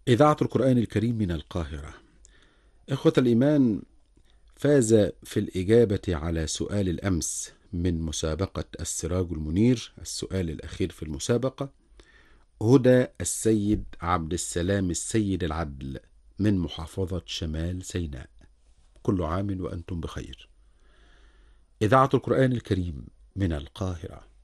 إذاعة القرآن الكريم من القاهرة. إخوة الإيمان، فاز في الإجابة على سؤال الأمس من مسابقة السراج المنير، السؤال الأخير في المسابقة، هدى السيد عبد السلام السيد العدل من محافظة شمال سيناء. كل عام وأنتم بخير. إذاعة القرآن الكريم من القاهرة.